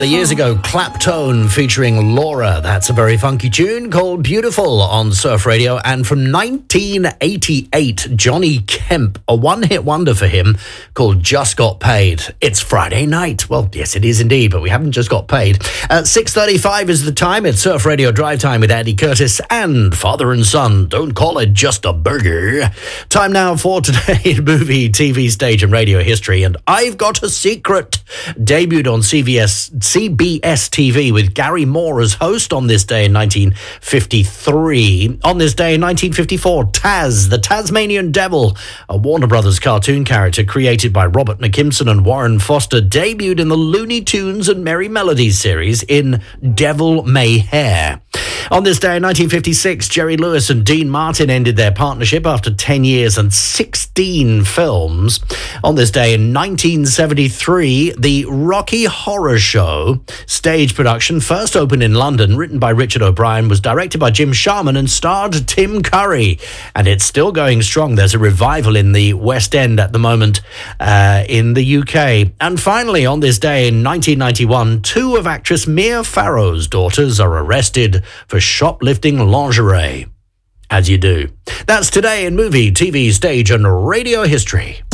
Years ago, Claptone featuring Laura. That's a very funky tune called Beautiful on Surf Radio. And from 1988, Johnny Kemp, a one-hit wonder for him called Just Got Paid. It's Friday night. Well, yes, it is indeed, but we haven't just got paid. 6:35 is the time. It's Surf Radio Drive Time with Andy Curtis and father and son. Don't call it just a burger. Time now for today's movie, TV, stage and radio history. And I've Got a Secret debuted on CBS TV with Gary Moore as host on this day in 1953. On this day in 1954, Taz, the Tasmanian Devil, a Warner Brothers cartoon character created by Robert McKimson and Warren Foster, debuted in the Looney Tunes and Merry Melodies series in Devil May Hair. On this day in 1956, Jerry Lewis and Dean Martin ended their partnership after 10 years and 16 films. On this day in 1973, the Rocky Horror Show stage production, first opened in London, written by Richard O'Brien, was directed by Jim Sharman and starred Tim Curry. And it's still going strong. There's a revival in the West End at the moment in the UK. And finally, on this day in 1991, two of actress Mia Farrow's daughters are arrested for shoplifting lingerie. As you do. That's today in movie, TV, stage and radio history.